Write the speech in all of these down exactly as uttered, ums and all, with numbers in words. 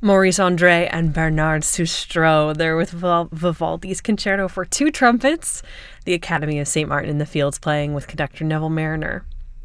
Maurice Andre and Bernard Sustro. They're with Vivaldi's Concerto for Two Trumpets, the Academy of Saint Martin in the Fields playing with conductor Neville Mariner.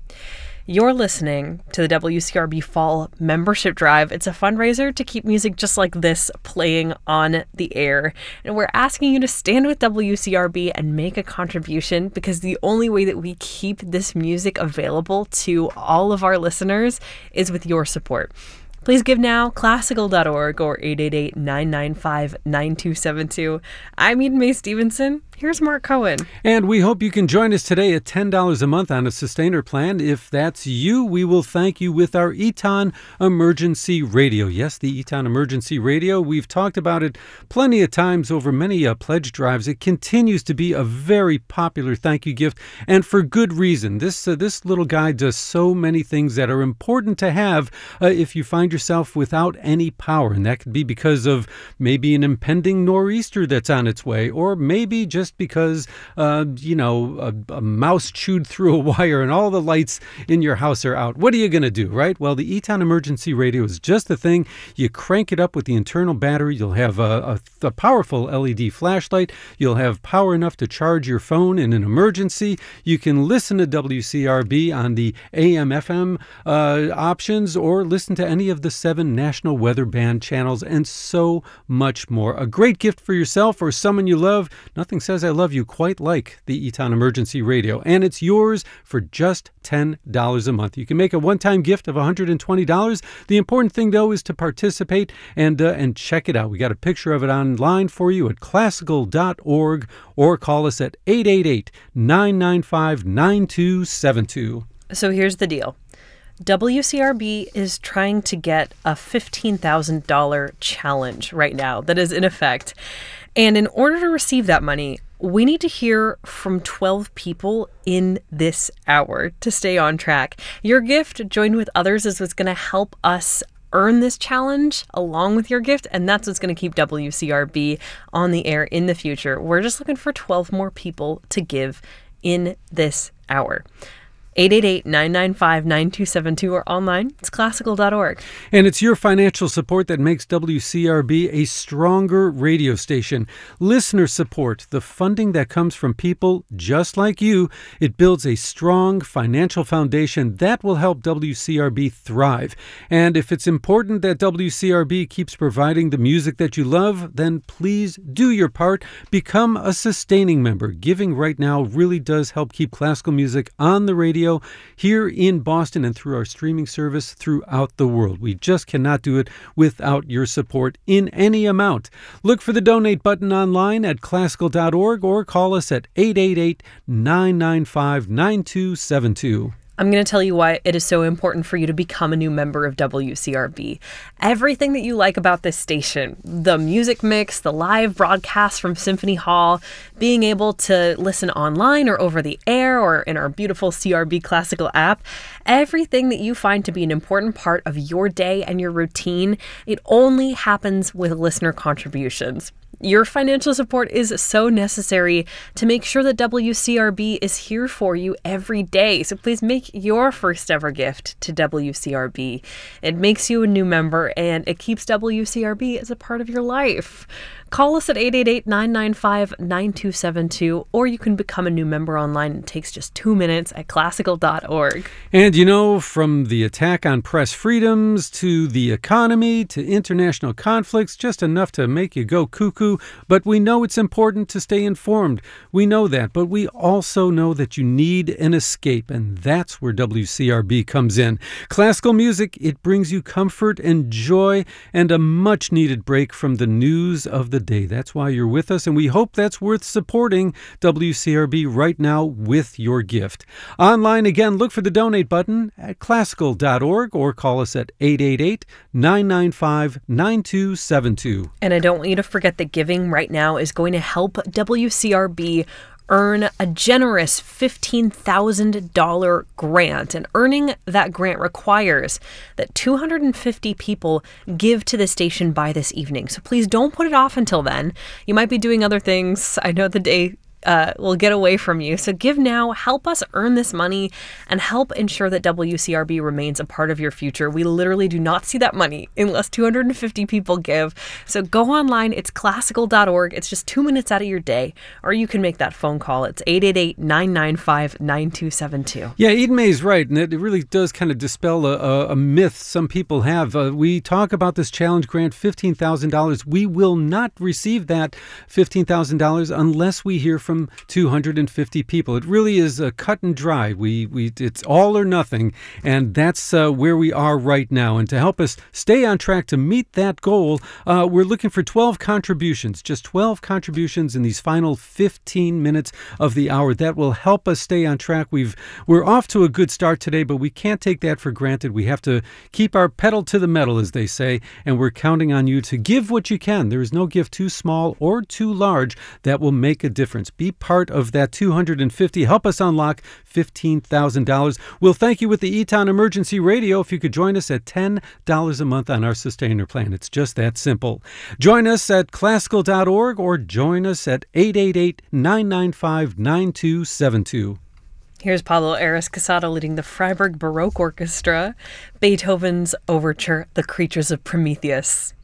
You're listening to the W C R B Fall Membership Drive. It's a fundraiser to keep music just like this playing on the air. And we're asking you to stand with W C R B and make a contribution, because the only way that we keep this music available to all of our listeners is with your support. Please give now, classical dot org or eight eight eight, nine nine five, nine two seven two. I'm Eden Mae Stevenson. Here's Mark Cohen. And we hope you can join us today at ten dollars a month on a sustainer plan. If that's you, we will thank you with our Eton Emergency Radio. Yes, the Eton Emergency Radio. We've talked about it plenty of times over many uh, pledge drives. It continues to be a very popular thank you gift, and for good reason. This uh, this little guy does so many things that are important to have uh, if you find yourself without any power. And that could be because of maybe an impending nor'easter that's on its way, or maybe just because, uh, you know, a, a mouse chewed through a wire and all the lights in your house are out. What are you going to do, right? Well, the Eton Emergency Radio is just the thing. You crank it up with the internal battery. You'll have a, a, a powerful L E D flashlight. You'll have power enough to charge your phone in an emergency. You can listen to W C R B on the A M F M uh, options, or listen to any of the seven National Weather Band channels, and so much more. A great gift for yourself or someone you love. Nothing says I love you quite like the Eton Emergency Radio, and it's yours for just ten dollars a month. You can make a one-time gift of one hundred twenty dollars. The important thing, though, is to participate and uh, and check it out. We got a picture of it online for you at classical dot org, or call us at eight eight eight, nine nine five, nine two seven two. So here's the deal. W C R B is trying to get a fifteen thousand dollars challenge right now that is in effect. And in order to receive that money, we need to hear from twelve people in this hour to stay on track. Your gift, joined with others, is what's going to help us earn this challenge along with your gift, and that's what's going to keep W C R B on the air in the future. We're just looking for twelve more people to give in this hour. eight eight eight, nine nine five, nine two seven two, or online, it's classical dot org. And it's your financial support that makes W C R B a stronger radio station. Listener support, the funding that comes from people just like you, it builds a strong financial foundation that will help W C R B thrive. And if it's important that W C R B keeps providing the music that you love, then please do your part. Become a sustaining member. Giving right now really does help keep classical music on the radio here in Boston and through our streaming service throughout the world. We just cannot do it without your support in any amount. Look for the donate button online at classical dot org, or call us at eight eight eight, nine nine five, nine two seven two. I'm going to tell you why it is so important for you to become a new member of W C R B. Everything that you like about this station, the music mix, the live broadcasts from Symphony Hall, being able to listen online or over the air or in our beautiful C R B Classical app, everything that you find to be an important part of your day and your routine, it only happens with listener contributions. Your financial support is so necessary to make sure that W C R B is here for you every day. So please make your first ever gift to W C R B. It makes you a new member, and it keeps W C R B as a part of your life. Call us at eight eight eight, nine nine five, nine two seven two, or you can become a new member online. It takes just two minutes at classical dot org. And you know, from the attack on press freedoms to the economy to international conflicts, just enough to make you go cuckoo. But we know it's important to stay informed. We know that, but we also know that you need an escape, and that's where W C R B comes in. Classical music, it brings you comfort and joy and a much-needed break from the news of the day. That's why you're with us, and we hope that's worth supporting W C R B right now with your gift. Online, again, look for the donate button at classical dot org, or call us at eight eight eight, nine nine five, nine two seven two. And I don't want you to forget that giving right now is going to help W C R B earn a generous fifteen thousand dollars grant. And earning that grant requires that two hundred fifty people give to the station by this evening. So please don't put it off until then. You might be doing other things. I know the day uh, will get away from you. So give now, help us earn this money, and help ensure that W C R B remains a part of your future. We literally do not see that money unless two hundred fifty people give. So go online. It's classical dot org. It's just two minutes out of your day, or you can make that phone call. It's eight eight eight, nine nine five, nine two seven two. Yeah, Eden May is right, and it really does kind of dispel a, a, a myth some people have. Uh, we talk about this challenge grant, fifteen thousand dollars. We will not receive that fifteen thousand dollars unless we hear from two hundred fifty people. It really is a cut and dry. We we it's all or nothing, and that's uh, where we are right now. And to help us stay on track to meet that goal, uh, we're looking for twelve contributions, just twelve contributions in these final fifteen minutes of the hour. That will help us stay on track. We've we're off to a good start today, but we can't take that for granted. We have to keep our pedal to the metal, as they say, and we're counting on you to give what you can. There is no gift too small or too large that will make a difference. Be part of that two hundred fifty. Help us unlock fifteen thousand dollars. We'll thank you with the Eton Emergency Radio if you could join us at ten dollars a month on our Sustainer plan. It's just that simple. Join us at classical dot org or join us at eight eight eight, nine nine five, nine two seven two. Here's Pablo Ares Casado leading the Freiburg Baroque Orchestra, Beethoven's Overture, The Creatures of Prometheus.